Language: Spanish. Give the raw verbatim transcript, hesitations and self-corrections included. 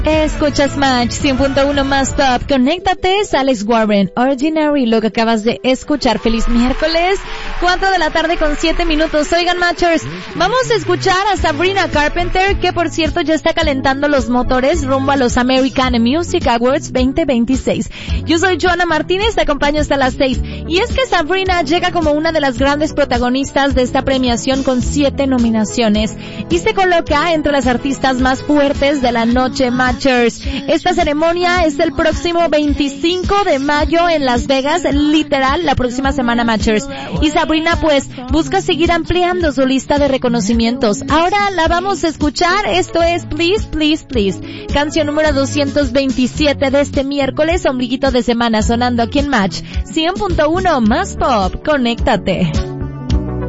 Escuchas Match cien punto uno más top. Conéctate, es Alex Warren, Ordinary, lo que acabas de escuchar. Feliz miércoles, cuatro de la tarde con siete minutos. Oigan, Matchers, vamos a escuchar a Sabrina Carpenter, que por cierto ya está calentando los motores rumbo a los American Music Awards veinte veintiséis. Yo soy Joana Martínez, te acompaño hasta las seis. Y es que Sabrina llega como una de las grandes protagonistas de esta premiación con siete nominaciones y se coloca entre las artistas más fuertes de la noche, Matchers. Esta ceremonia es el próximo veinticinco de mayo en Las Vegas, literal, la próxima semana, Matchers. Y Sabrina, pues, busca seguir ampliando su lista de reconocimientos. Ahora la vamos a escuchar. Esto es Please, Please, Please. Canción número doscientos veintisiete de este miércoles, ombliguito de semana, sonando aquí en Match cien punto uno más pop. Conéctate.